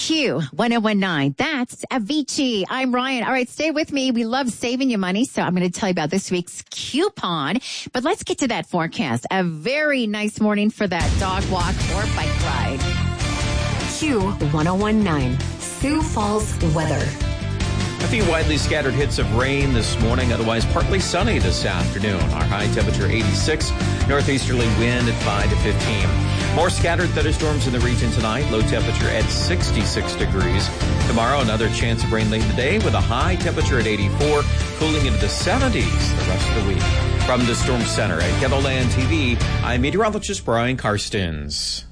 Q1019. That's Avicii. I'm Ryan. All right, stay with me. We love saving you money, so I'm going to tell you about this week's coupon. But let's get to that forecast. A very nice morning for that dog walk or bike ride. Q1019. Sioux Falls weather. A few widely scattered hits of rain this morning, otherwise partly sunny this afternoon. Our high temperature 86, northeasterly wind at 5 to 15. More scattered thunderstorms in the region tonight, low temperature at 66 degrees. Tomorrow, another chance of rain late in the day with a high temperature at 84, cooling into the 70s the rest of the week. From the Storm Center at KELOLAND TV, I'm meteorologist Brian Karstens.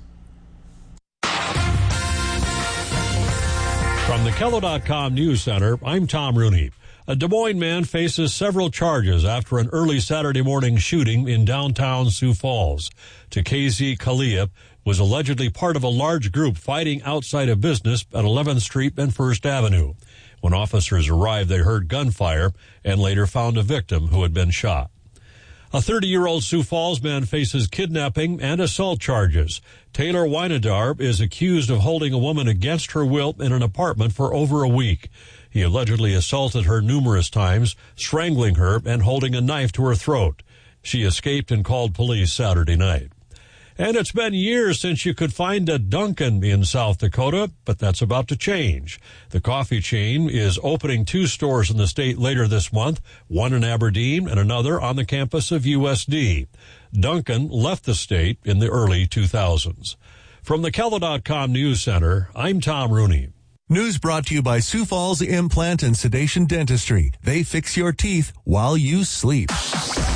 From the KELO.com News Center, I'm Tom Rooney. A Des Moines man faces several charges after an early Saturday morning shooting in downtown Sioux Falls. Takazi Kaliep was allegedly part of a large group fighting outside a business at 11th Street and 1st Avenue. When officers arrived, they heard gunfire and later found a victim who had been shot. A 30-year-old Sioux Falls man faces kidnapping and assault charges. Taylor Wynadar is accused of holding a woman against her will in an apartment for over a week. He allegedly assaulted her numerous times, strangling her and holding a knife to her throat. She escaped and called police Saturday night. And it's been years since you could find a Dunkin' in South Dakota, but that's about to change. The coffee chain is opening 2 stores in the state later this month, one in Aberdeen and another on the campus of USD. Dunkin' left the state in the early 2000s. From the KELO.com News Center, I'm Tom Rooney. News brought to you by Sioux Falls Implant and Sedation Dentistry. They fix your teeth while you sleep.